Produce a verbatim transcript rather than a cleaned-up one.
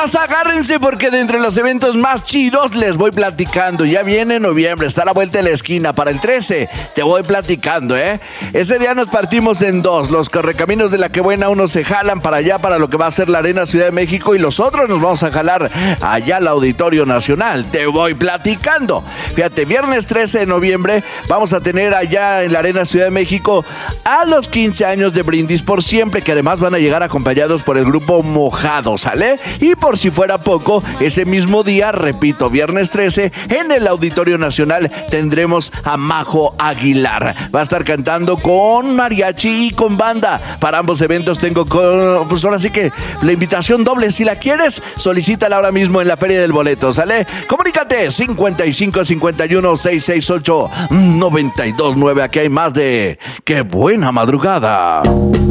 Raza, agárrense porque de entre los eventos más chidos les voy platicando. Ya viene noviembre, está a la vuelta de la esquina. Para el trece te voy platicando, ¿eh? Ese día nos partimos en dos. Los correcaminos de La Que Buena, unos se jalan para allá, para lo que va a ser la Arena Ciudad de México, y los otros nos vamos a jalar allá al Auditorio Nacional. Te voy platicando. Fíjate, viernes trece de noviembre vamos a tener allá en la Arena Ciudad de México a los quince años de Brindis por Siempre, que además van a llegar acompañados por el grupo Mojado, ¿sale? Y por si fuera poco, ese mismo día, repito, viernes trece, en el Auditorio Nacional tendremos a Majo Aguilar. Va a estar cantando con mariachi y con banda. Para ambos eventos tengo, con, pues ahora sí que la invitación doble. Si la quieres, solicítala ahora mismo en la Feria del Boleto, ¿sale? Comunícate, cincuenta y cinco cincuenta y uno seiscientos sesenta y ocho noventa y dos nueve. Aquí hay más de Qué Buena Madrugada.